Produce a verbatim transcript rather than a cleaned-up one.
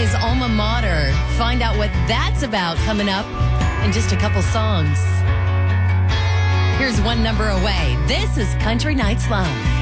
his alma mater. Find out what that's about coming up in just a couple songs. Here's one number away. This is Country Nights Live.